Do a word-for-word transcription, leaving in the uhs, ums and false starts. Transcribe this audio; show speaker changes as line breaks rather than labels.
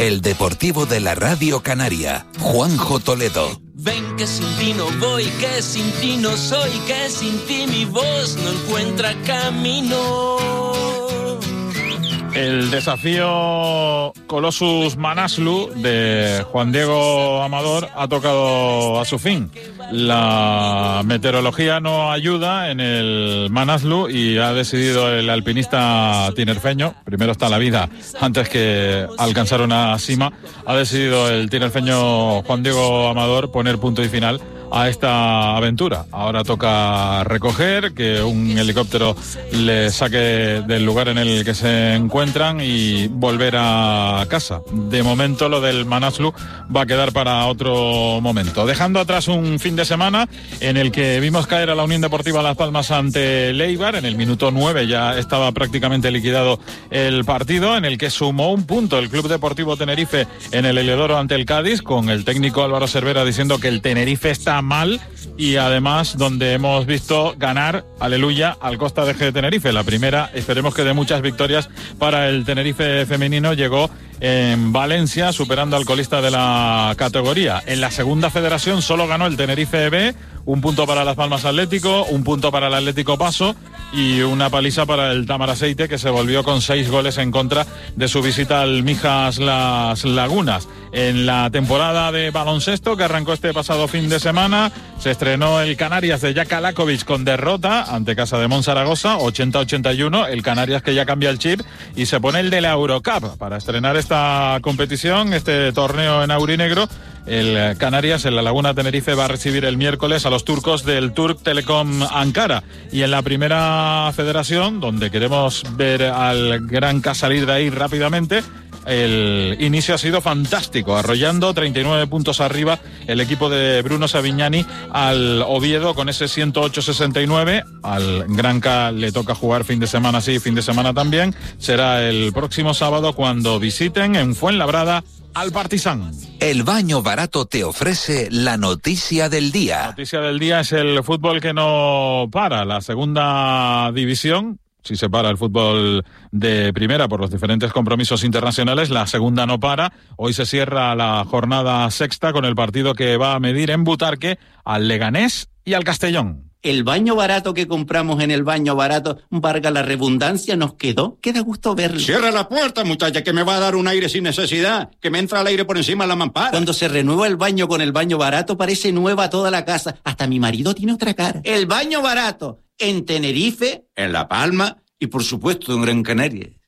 El deportivo de la Radio Canaria, Juanjo Toledo.
Ven que sin ti no voy, que sin ti no soy, que sin ti mi voz no encuentra camino.
El desafío Colossus Manaslu de Juan Diego Amador ha tocado a su fin. La meteorología no ayuda en el Manaslu y ha decidido el alpinista tinerfeño, primero está la vida antes que alcanzar una cima, ha decidido el tinerfeño Juan Diego Amador poner punto y final a esta aventura. Ahora toca recoger, que un helicóptero le saque del lugar en el que se encuentran y volver a casa. De momento lo del Manaslu va a quedar para otro momento. Dejando atrás un fin de semana en el que vimos caer a la Unión Deportiva Las Palmas ante el Eibar. En el minuto nueve ya estaba prácticamente liquidado el partido, en el que sumó un punto el Club Deportivo Tenerife en el Heliodoro ante el Cádiz, con el técnico Álvaro Cervera diciendo que el Tenerife está mal, y además donde hemos visto ganar, aleluya, al Costa de G de Tenerife. La primera, esperemos que de muchas victorias para el Tenerife femenino, llegó en Valencia, superando al colista de la categoría. En la segunda federación solo ganó el Tenerife B, un punto para Las Palmas Atlético, un punto para el Atlético Paso y una paliza para el Tamaraceite, que se volvió con seis goles en contra de su visita al Mijas Las Lagunas. En la temporada de baloncesto que arrancó este pasado fin de semana, se estrenó el Canarias de Jaka Lakovic con derrota ante Casa de Monzaragoza, ochenta a ochenta y uno. El Canarias que ya cambia el chip y se pone el de la Eurocup para estrenar esta competición, este torneo en aurinegro. El Canarias en la Laguna Tenerife va a recibir el miércoles a los turcos del Turk Telecom Ankara. Y en la primera federación, donde queremos ver al Gran K salir de ahí rápidamente, el inicio ha sido fantástico, arrollando treinta y nueve puntos arriba el equipo de Bruno Savignani al Oviedo con ese ciento ocho a sesenta y nueve. Al Gran K le toca jugar fin de semana sí, fin de semana también. Será el próximo sábado cuando visiten en Fuenlabrada al Partizan.
El Baño Barato te ofrece la noticia del día.
La noticia del día es el fútbol que no para. La segunda división, si se para el fútbol de primera por los diferentes compromisos internacionales, la segunda no para. Hoy se cierra la jornada sexta con el partido que va a medir en Butarque al Leganés y al Castellón.
El baño barato que compramos en el Baño Barato, valga la redundancia, nos quedó. Queda gusto verlo.
Cierra la puerta, muchacha, que me va a dar un aire sin necesidad, que me entra el aire por encima de la mampara.
Cuando se renueva el baño con el Baño Barato, parece nueva toda la casa. Hasta mi marido tiene otra cara. El Baño Barato, en Tenerife,
en La Palma y por supuesto en Gran Canaria.